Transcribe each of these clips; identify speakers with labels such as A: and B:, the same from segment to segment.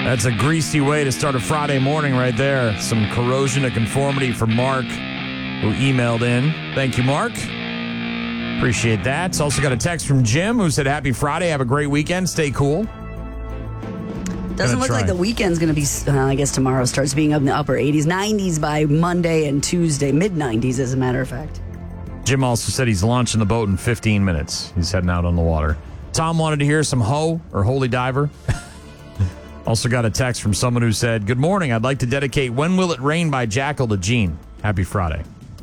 A: That's a greasy way to start a Friday morning right there. Some corrosion of conformity from Mark, who emailed in. Thank you, Mark. Appreciate that. Also got a text from Jim, who said, happy Friday. Have a great weekend. Stay cool.
B: Doesn't look like the weekend's going to be, I guess tomorrow starts being up in the upper 80s, 90s by Monday and Tuesday, mid-90s as a matter of fact.
A: Jim also said he's launching the boat in 15 minutes. He's heading out on the water. Tom wanted to hear some Ho or Holy Diver. Also got a text from someone who said, good morning. I'd like to dedicate When Will It Rain by Jackal to Gene. Happy Friday.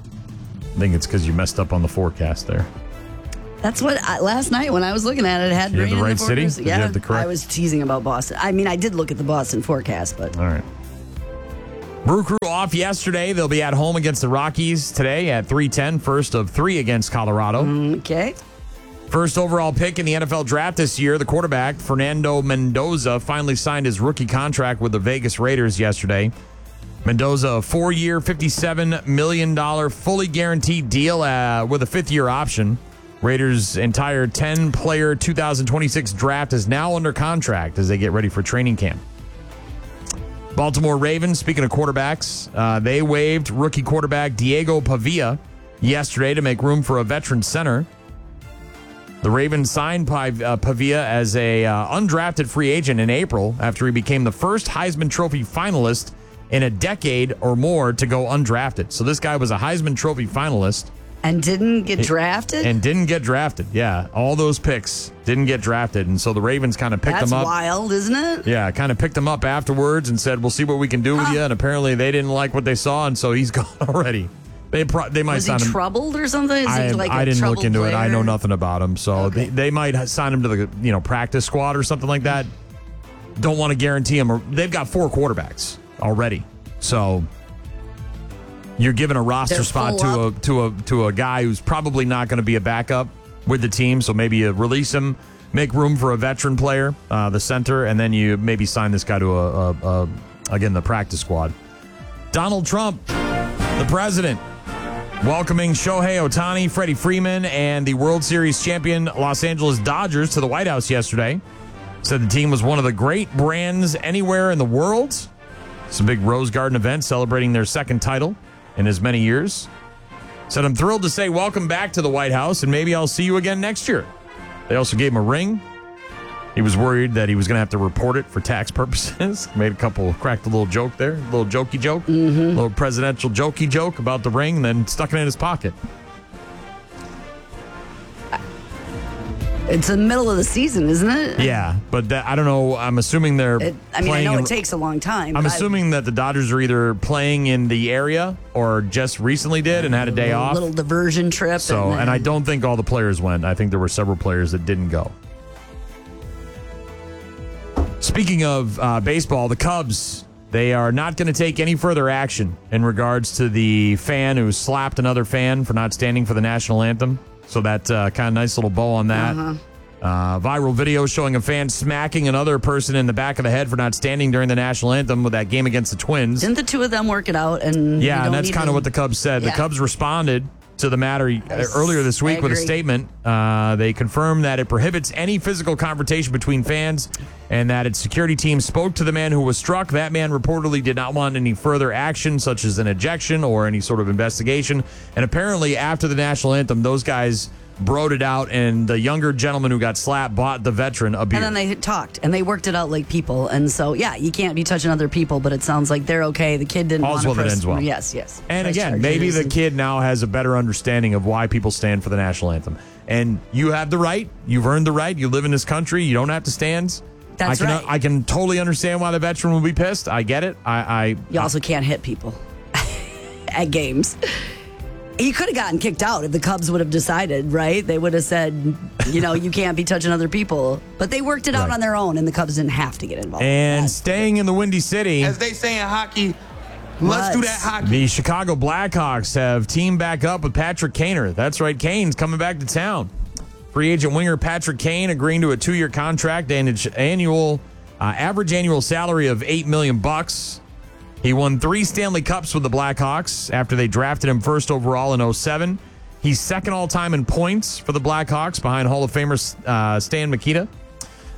A: I think it's because you messed up on the forecast there.
B: That's what last night when I was looking at it, it had rain
A: the right
B: in the
A: city?
B: forecast.
A: Did you
B: Yeah,
A: have the correct?
B: I was teasing about Boston. I mean, I did look at the Boston forecast, but
A: All right. Brew Crew off yesterday. They'll be at home against the Rockies today at 3:10. First of 3 against Colorado.
B: okay.
A: First overall pick in the NFL draft this year, the quarterback, Fernando Mendoza, finally signed his rookie contract with the Vegas Raiders yesterday. Mendoza, a 4-year, $57 million fully guaranteed deal with a 5th-year option. Raiders' entire 10-player 2026 draft is now under contract as they get ready for training camp. Baltimore Ravens, speaking of quarterbacks, they waived rookie quarterback Diego Pavia yesterday to make room for a veteran center. The Ravens signed Pavia as a undrafted free agent in April after he became the first Heisman Trophy finalist in a decade or more to go undrafted. So this guy was a Heisman Trophy finalist.
B: And didn't get drafted?
A: And didn't get drafted, yeah. All those picks didn't get drafted. And so the Ravens kind of picked him up.
B: That's wild, isn't it?
A: Yeah, kind of picked him up afterwards and said, we'll see what we can do with you. And apparently they didn't like what they saw, and so he's gone already. They might
B: Was he
A: sign him.
B: troubled or something? Is he like
A: I
B: a
A: didn't look
B: troubled
A: into
B: player?
A: it. I know nothing about him. So
B: Okay.
A: they might sign him to the practice squad or something like that. Don't want to guarantee him. They've got 4 quarterbacks already. So you're giving a roster
B: They're
A: spot
B: full
A: to a guy who's probably not going to be a backup with the team. So maybe you release him, make room for a veteran player, the center, and then you maybe sign this guy to the practice squad. Donald Trump, the president, welcoming Shohei Ohtani, Freddie Freeman, and the World Series champion Los Angeles Dodgers to the White House yesterday. Said the team was one of the great brands anywhere in the world. It's a big Rose Garden event celebrating their 2nd title in as many years. Said, I'm thrilled to say welcome back to the White House, and maybe I'll see you again next year. They also gave him a ring. He was worried that he was going to have to report it for tax purposes. Cracked a little joke there, a little jokey joke, a little presidential jokey joke about the ring, and then stuck it in his pocket.
B: It's the middle of the season, isn't it?
A: Yeah, but I don't know. I'm assuming they're
B: I know it takes a long time.
A: I'm assuming that the Dodgers are either playing in the area or just recently did and had a day off.
B: A little diversion trip.
A: So, and I don't think all the players went. I think there were several players that didn't go. Speaking of baseball, the Cubs, they are not going to take any further action in regards to the fan who slapped another fan for not standing for the national anthem. So that kind of nice little bow on that. Viral video showing a fan smacking another person in the back of the head for not standing during the national anthem with that game against the Twins.
B: Didn't the 2 of them work it out? And
A: that's kind of what the Cubs said.
B: Yeah.
A: The Cubs responded to the matter earlier this week with a statement. They confirmed that it prohibits any physical confrontation between fans and that its security team spoke to the man who was struck. That man reportedly did not want any further action, such as an ejection or any sort of investigation. And apparently after the national anthem, those guys broed it out, and the younger gentleman who got slapped bought the veteran a beer.
B: And then they talked, and they worked it out like people. And so, yeah, you can't be touching other people, but it sounds like they're okay. The kid didn't want to press.
A: Ends well.
B: Yes.
A: And
B: Press
A: again, maybe
B: charges
A: the kid now has a better understanding of why people stand for the national anthem. And you have the right. You've earned the right. You live in this country. You don't have to stand.
B: That's right.
A: I can totally understand why the veteran would be pissed. I get it.
B: You also can't hit people at games. He could have gotten kicked out if the Cubs would have decided, right? They would have said, you can't be touching other people. But they worked it out on their own, and the Cubs didn't have to get involved.
A: And staying in the Windy City,
C: as they say in hockey, let's do that hockey.
A: The Chicago Blackhawks have teamed back up with Patrick Kaner. That's right, Kane's coming back to town. Free agent winger Patrick Kane agreeing to a 2-year contract and average annual salary of $8 million. He won 3 Stanley Cups with the Blackhawks after they drafted him first overall in 2007. He's second all-time in points for the Blackhawks behind Hall of Famer Stan Mikita.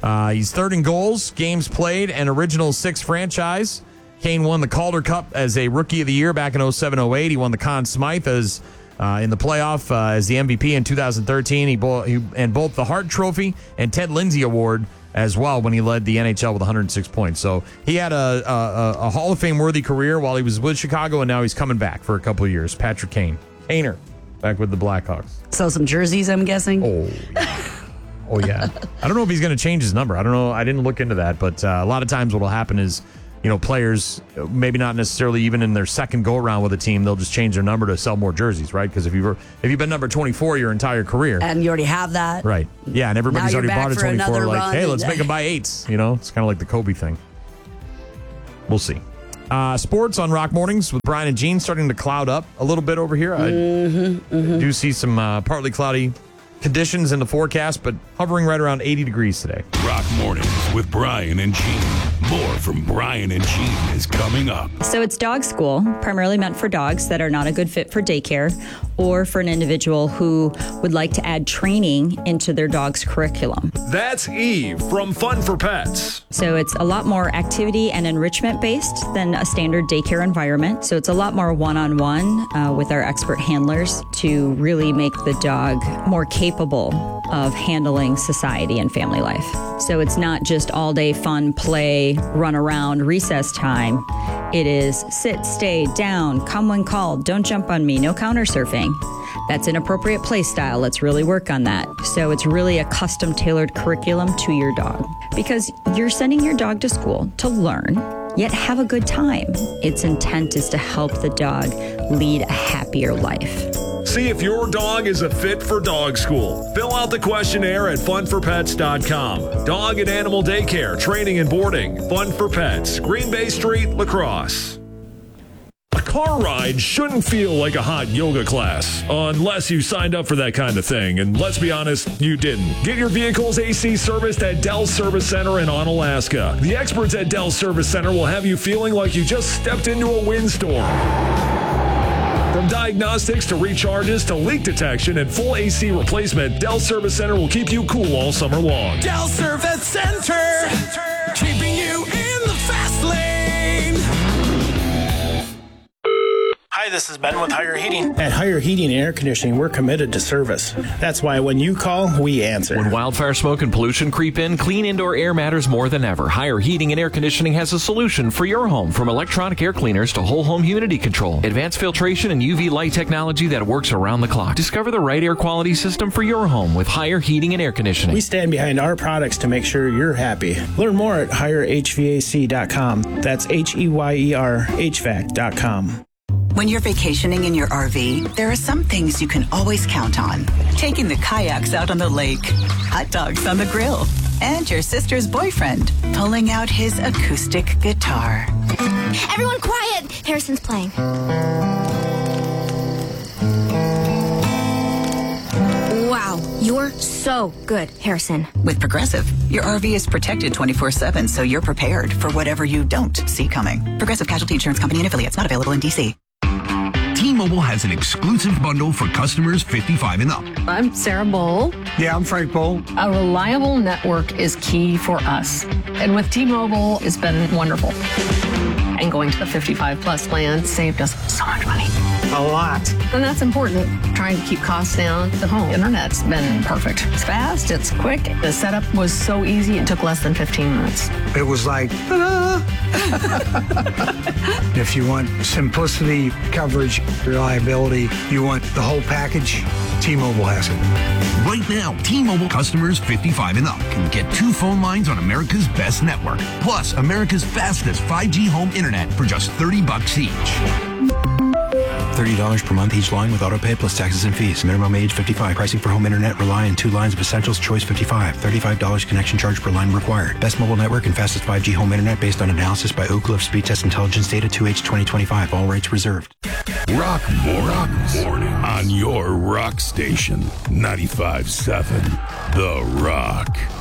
A: He's third in goals, games played, and original 6 franchise. Kane won the Calder Cup as a Rookie of the Year back in 07-08. He won the Conn Smythe as in the playoff as the MVP in 2013. And both the Hart Trophy and Ted Lindsay Award as well when he led the NHL with 106 points. So he had a Hall of Fame worthy career while he was with Chicago, and now he's coming back for a couple of years. Patrick Kane. Kaner, back with the Blackhawks.
B: So some jerseys, I'm guessing.
A: Oh, yeah. Oh, yeah. I don't know if he's going to change his number. I don't know. I didn't look into that. But a lot of times what will happen is, players, maybe not necessarily even in their second go-around with a team, they'll just change their number to sell more jerseys, right? Because if you've been number 24 your entire career.
B: And you already have that.
A: Right. Yeah, and everybody's already bought a 24. Like, hey, let's make them buy 8s. It's kind of like the Kobe thing. We'll see. Sports on Rock Mornings with Brian and Gene starting to cloud up a little bit over here. I do see some partly cloudy conditions in the forecast, but hovering right around 80 degrees today.
D: Rock Mornings with Brian and Gene. More from Brian and Gene is coming up.
E: So it's dog school, primarily meant for dogs that are not a good fit for daycare or for an individual who would like to add training into their dog's curriculum.
F: That's Eve from Fun for Pets.
E: So it's a lot more activity and enrichment based than a standard daycare environment. So it's a lot more one-on-one with our expert handlers to really make the dog more capable of handling society and family life. So it's not just all day fun, play, run around, recess time. It is sit, stay, down, come when called, don't jump on me, no counter surfing. That's inappropriate play style. Let's really work on that. So it's really a custom tailored curriculum to your dog because you're sending your dog to school to learn, yet have a good time. Its intent is to help the dog lead a happier life.
F: See if your dog is a fit for dog school. Fill out the questionnaire at funforpets.com. Dog and animal daycare, training and boarding. Fun for Pets, Green Bay Street, La Crosse. A car ride shouldn't feel like a hot yoga class, unless you signed up for that kind of thing. And let's be honest, you didn't. Get your vehicle's AC serviced at Dell Service Center in Onalaska. The experts at Dell Service Center will have you feeling like you just stepped into a windstorm. From diagnostics to recharges to leak detection and full AC replacement, Dell Service Center will keep you cool all summer long.
C: Dell Service Center, keeping you in the fast lane.
G: Hi, this is Ben with Higher Heating.
H: At Higher Heating and Air Conditioning, we're committed to service. That's why when you call, we answer.
I: When wildfire smoke and pollution creep in, clean indoor air matters more than ever. Higher Heating and Air Conditioning has a solution for your home, from electronic air cleaners to whole home humidity control, advanced filtration and UV light technology that works around the clock. Discover the right air quality system for your home with Higher Heating and Air Conditioning.
H: We stand behind our products to make sure you're happy. Learn more at HireHVAC.com. That's HEYER HVAC.com.
J: When you're vacationing in your RV, there are some things you can always count on. Taking the kayaks out on the lake, hot dogs on the grill, and your sister's boyfriend pulling out his acoustic guitar.
K: Everyone quiet! Harrison's playing. Wow, you're so good, Harrison.
J: With Progressive, your RV is protected 24/7, so you're prepared for whatever you don't see coming. Progressive Casualty Insurance Company and affiliates, not available in D.C.
L: T-Mobile has an exclusive bundle for customers 55 and up.
M: I'm Sarah Bowl.
N: Yeah, I'm Frank Bowl.
M: A reliable network is key for us. And with T-Mobile, it's been wonderful. And going to the 55 plus plan saved us so much money.
N: A lot.
M: And that's important. Trying to keep costs down. The home internet's been perfect. It's fast, it's quick. The setup was so easy, it took less than 15 minutes.
N: It was like, ta-da! If you want simplicity, coverage, reliability, you want the whole package, T-Mobile has it.
L: Right now, T-Mobile customers 55 and up can get 2 phone lines on America's best network, plus America's fastest 5G home internet for just $30 each.
O: $30 per month each line with autopay plus taxes and fees. Minimum age 55. Pricing for home internet rely on 2 lines of Essentials Choice 55. $35 connection charge per line required. Best mobile network and fastest 5G home internet based on analysis by Oak Cliff Speed Test Intelligence Data 2H 2025. All rates reserved.
D: Rock Morning on your rock station. 95.7 The Rock.